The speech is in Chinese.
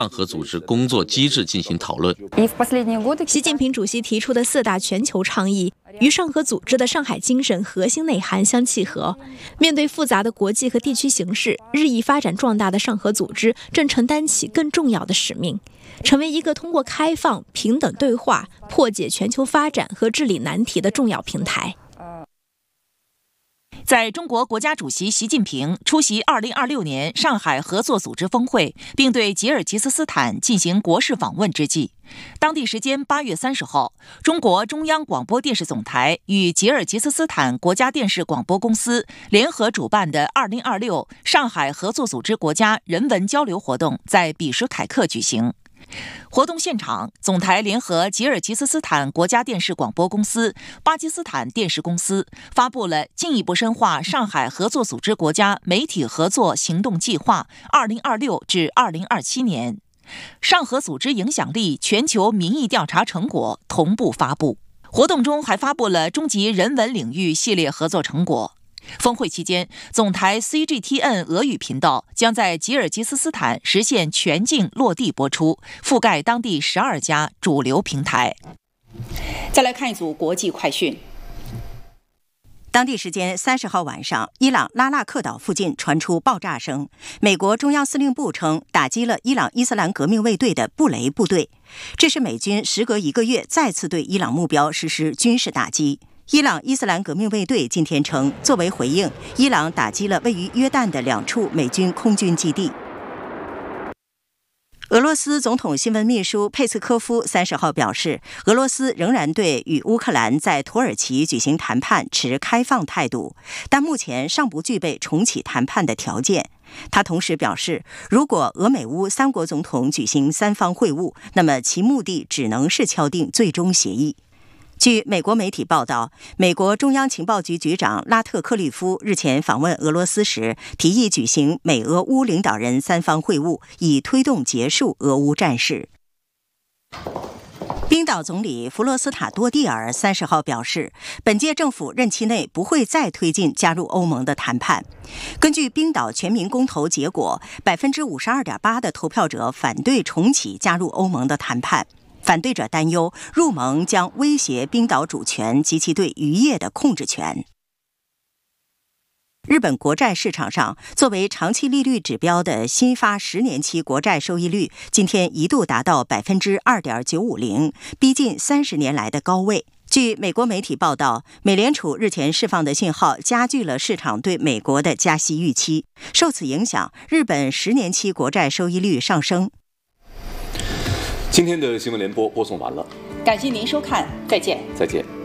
上合组织工作机制进行讨论。 习近平主席提出的4大全球倡议与上合组织的上海精神核心内涵相契合。面对复杂的国际和地区形势，日益发展壮大的上合组织正承担起更重要的使命，成为一个通过开放、平等对话破解全球发展和治理难题的重要平台。 在中国国家主席习近平出席2026年上海合作组织峰会，并对吉尔吉斯斯坦进行国事访问之际，当地时间8月30号，中国中央广播电视总台与吉尔吉斯斯坦国家电视广播公司联合主办的2026上海合作组织国家人文交流活动在比什凯克举行。活动现场，总台联合吉尔吉斯斯坦国家电视广播公司、巴基斯坦电视公司发布了进一步深化上海合作组织国家媒体合作行动计划2026至2027年，上合组织影响力全球民意调查成果同步发布。活动中还发布了中级人文领域系列合作成果。峰会期间，总台 CGTN 俄语频道将在吉尔吉斯斯坦实现全境落地播出，覆盖当地12家主流平台。再来看一组国际快讯。 当地时间30号晚上，伊朗拉纳克岛附近传出爆炸声。美国中央司令部称打击了伊朗伊斯兰革命卫队的布雷部队，这是美军时隔1个月再次对伊朗目标实施军事打击。伊朗伊斯兰革命卫队今天称，作为回应，伊朗打击了位于约旦的2处美军空军基地。俄罗斯总统新闻秘书佩斯科夫30号表示，俄罗斯仍然对与乌克兰在土耳其举行谈判持开放态度，但目前尚不具备重启谈判的条件。他同时表示，如果俄美乌3国总统举行3方会晤，那么其目的只能是敲定最终协议。据美国媒体报道，美国中央情报局局长拉特克利夫日前访问俄罗斯时，提议举行美俄乌领导人3方会晤，以推动结束俄乌战事。冰岛总理弗洛斯塔多蒂尔30号表示，本届政府任期内不会再推进加入欧盟的谈判。根据冰岛全民公投结果，52.8%的投票者反对重启加入欧盟的谈判。反对者担忧入盟将威胁冰岛主权及其对渔业的控制权。日本国债市场上，作为长期利率指标的新发10年期国债收益率今天一度达到 2.950%， 逼近30年来的高位。据美国媒体报道，美联储日前释放的信号加剧了市场对美国的加息预期，受此影响，日本10年期国债收益率上升。 今天的新闻联播播送完了， 感谢您收看，再见。 再见。